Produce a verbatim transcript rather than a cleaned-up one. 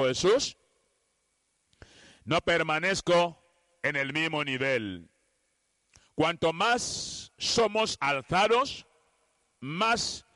Jesús, no permanezco en el mismo nivel. Cuanto más somos alzados, más